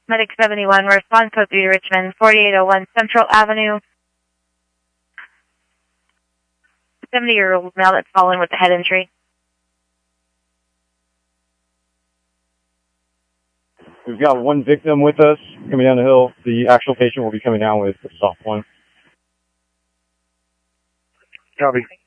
Medic 71, respond code 3 to Richmond, 4801 Central Avenue. 70-year-old male that's fallen with a head injury. We've got one victim with us coming down the hill. The actual patient will be coming down with a soft one. Copy.